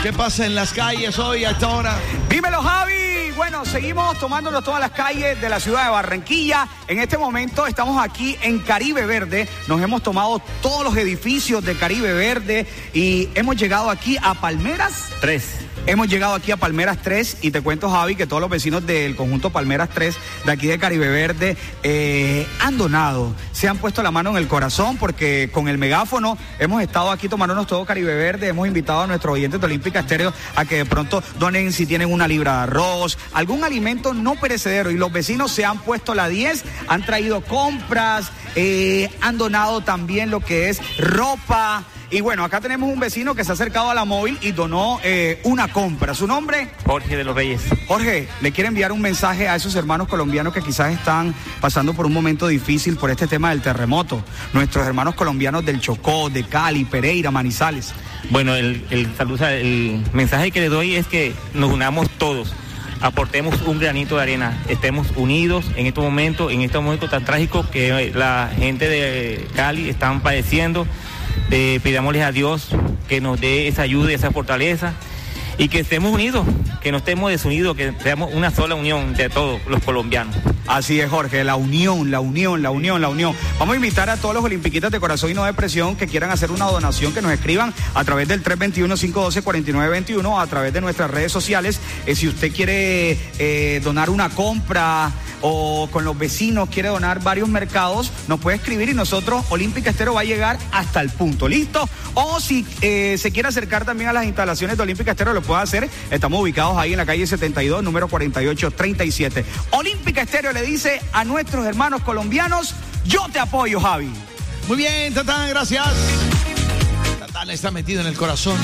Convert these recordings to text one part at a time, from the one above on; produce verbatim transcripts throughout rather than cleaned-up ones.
¿Qué pasa en las calles hoy a esta hora? Dímelo, Javi. Bueno, seguimos tomándonos todas las calles de la ciudad de Barranquilla. En este momento estamos aquí en Caribe Verde. Nos hemos tomado todos los edificios de Caribe Verde y hemos llegado aquí a Palmeras tres. Hemos llegado aquí a Palmeras tres y te cuento, Javi, que todos los vecinos del conjunto Palmeras tres de aquí de Caribe Verde eh, han donado, se han puesto la mano en el corazón porque con el megáfono hemos estado aquí tomándonos todo Caribe Verde, hemos invitado a nuestros oyentes de Olímpica Estéreo a que de pronto donen si tienen una libra de arroz, algún alimento no perecedero y los vecinos se han puesto la diez, han traído compras, eh, han donado también lo que es ropa. Y bueno, acá tenemos un vecino que se ha acercado a la móvil y donó eh, una compra. ¿Su nombre? Jorge de los Reyes. Jorge, le quiere enviar un mensaje a esos hermanos colombianos que quizás están pasando por un momento difícil por este tema del terremoto. Nuestros hermanos colombianos del Chocó, de Cali, Pereira, Manizales. Bueno, el, el, salud, el mensaje que le doy es que nos unamos todos. Aportemos un granito de arena, estemos unidos en estos momentos, en estos momentos tan trágicos que la gente de Cali están padeciendo. Eh, pidámosles a Dios que nos dé esa ayuda y esa fortaleza y que estemos unidos, que no estemos desunidos, que seamos una sola unión de todos los colombianos. Así es, Jorge, la unión, la unión, la unión, la unión. Vamos a invitar a todos los olimpiquitas de corazón y no de presión que quieran hacer una donación, que nos escriban a través del tres dos uno, cinco uno dos, cuatro nueve dos uno, a través de nuestras redes sociales. Eh, si usted quiere eh, donar una compra o con los vecinos quiere donar varios mercados, nos puede escribir y nosotros, Olímpica Estéreo, va a llegar hasta el punto, ¿listo? O si eh, se quiere acercar también a las instalaciones de Olímpica Estéreo, lo puede hacer. Estamos ubicados ahí en la calle setenta y dos, número cuarenta y ocho treinta y siete. Olímpica Estéreo le dice a nuestros hermanos colombianos, yo te apoyo, Javi. Muy bien, Tatán, gracias. Tatán está metido en el corazón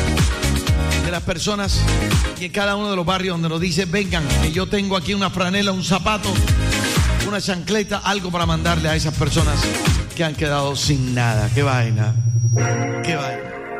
de las personas y en cada uno de los barrios donde nos dice, vengan, que yo tengo aquí una franela, un zapato, una chancleta, algo para mandarle a esas personas que han quedado sin nada. Qué vaina, qué vaina.